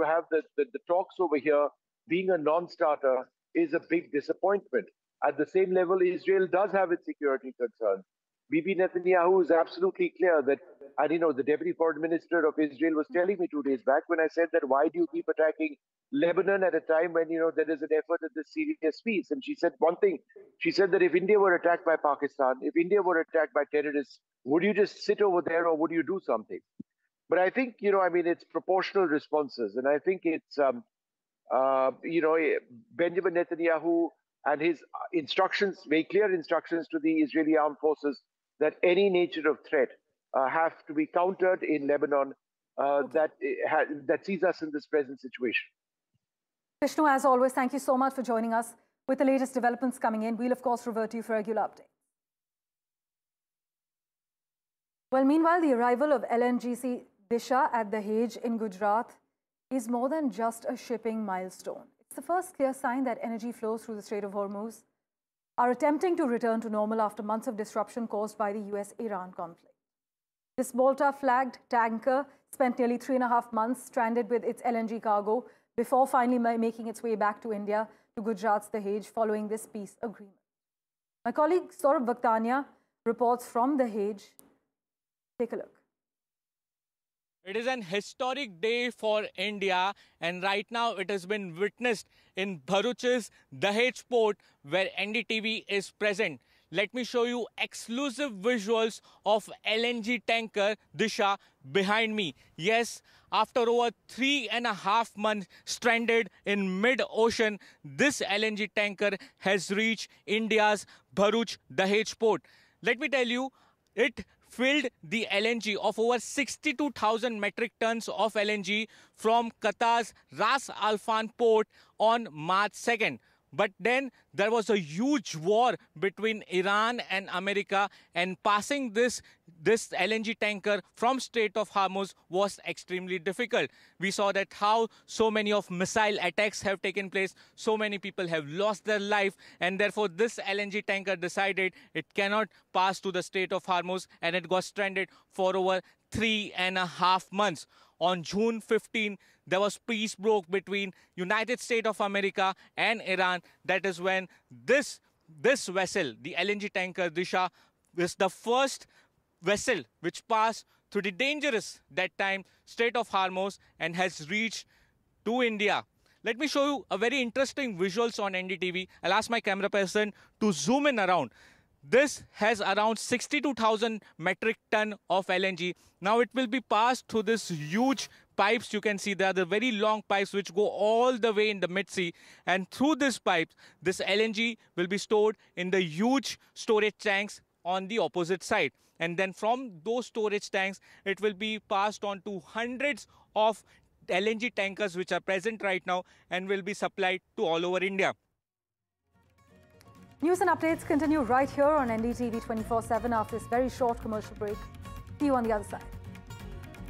to have the talks over here being a non-starter is a big disappointment. At the same level, Israel does have its security concerns. Bibi Netanyahu is absolutely clear that, and the Deputy Foreign Minister of Israel was telling me 2 days back when I said that why do you keep attacking Lebanon at a time when, there is an effort at this serious peace? And she said one thing. She said that if India were attacked by Pakistan, if India were attacked by terrorists, would you just sit over there or would you do something? But I think, it's proportional responses. And I think it's, Benjamin Netanyahu and his instructions, very clear instructions to the Israeli armed forces that any nature of threat have to be countered in Lebanon that sees us in this present situation. Vishnu, as always, thank you so much for joining us. With the latest developments coming in, we'll of course revert to you for regular updates. Well, meanwhile, the arrival of LNGC Disha at Dahej in Gujarat is more than just a shipping milestone. It's the first clear sign that energy flows through the Strait of Hormuz are attempting to return to normal after months of disruption caused by the US-Iran conflict. This Malta-flagged tanker spent nearly 3.5 months stranded with its LNG cargo before finally making its way back to India, to Gujarat's Dahej, following this peace agreement. My colleague Saurabh Vakhtania reports from Dahej. Take a look. It is an historic day for India, and right now it has been witnessed in Bharuch's Dahej port, where NDTV is present. Let me show you exclusive visuals of LNG tanker Disha behind me. Yes, after over 3.5 months stranded in mid-ocean, this LNG tanker has reached India's Bharuch Dahej port. Let me tell you, it filled the LNG of over 62,000 metric tons of LNG from Qatar's Ras Al Khaimah port on March 2nd. But then there was a huge war between Iran and America, and passing this LNG tanker from Strait of Hormuz was extremely difficult. We saw that how so many of missile attacks have taken place, so many people have lost their life, and therefore this LNG tanker decided it cannot pass to the Strait of Hormuz, and it got stranded for over 3.5 months. On June 15, there was peace broke between United States of America and Iran. That is when this vessel, the LNG tanker Disha, is the first vessel which passed through the dangerous, that time, Strait of Hormuz and has reached to India. Let me show you a very interesting visuals on NDTV. I'll ask my camera person to zoom in around. This has around 62,000 metric ton of LNG. Now it will be passed through this huge pipes. You can see there are the very long pipes which go all the way in the mid-sea. And through this pipe, this LNG will be stored in the huge storage tanks on the opposite side. And then from those storage tanks, it will be passed on to hundreds of LNG tankers which are present right now and will be supplied to all over India. News and updates continue right here on NDTV 24/7 after this very short commercial break. See you on the other side.